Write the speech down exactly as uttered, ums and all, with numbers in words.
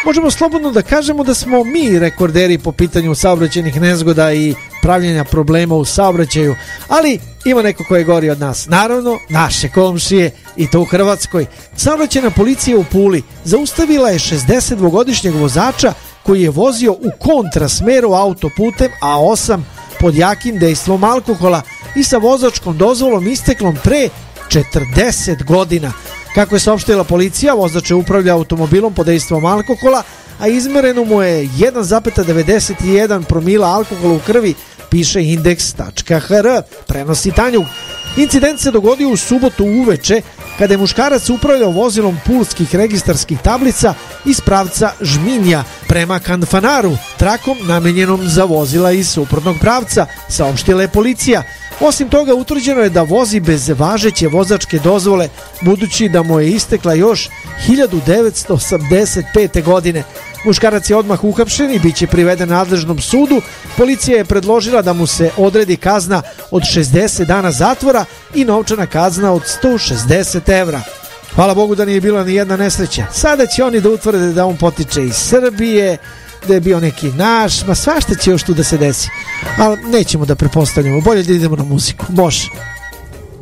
Možemo slobodno da kažemo da smo mi rekorderi po pitanju saobraćajnih nezgoda i pravljenja problema u saobraćaju, ali ima neko ko je gori od nas. Naravno, naše komšije, i to u Hrvatskoj. Saobraćajna policija u Puli zaustavila je šezdesetdvogodišnjeg vozača koji je vozio u kontrasmeru autoputem A osam pod jakim dejstvom alkohola i sa vozačkom dozvolom isteklom pre četrdeset godina. Kako je saopštila policija, vozač je upravljao automobilom pod dejstvom alkohola, a izmereno mu je jedan zarez devedeset jedan promila alkohola u krvi, piše indeks tačka h r, prenosi Tanjug. Incident se dogodio u subotu uveče, kada je muškarac upravljao vozilom pulskih registarskih tablica iz pravca Žminja prema Kanfanaru, trakom namenjenom za vozila iz suprotnog pravca, saopštila je policija. Osim toga, utvrđeno je da vozi bez važeće vozačke dozvole, budući da mu je istekla još hiljadu devetsto osamdeset pete. godine. Muškarac je odmah uhapšen i bit će priveden nadležnom sudu. Policija je predložila da mu se odredi kazna od šezdeset dana zatvora i novčana kazna od sto šezdeset evra. Hvala Bogu da nije bila ni jedna nesreća. Sada će oni da utvrde da on potiče iz Srbije, da je bio neki naš, ma svašta će još tu da se desi. Ali nećemo da prepostavljamo, bolje da idemo na muziku. Može.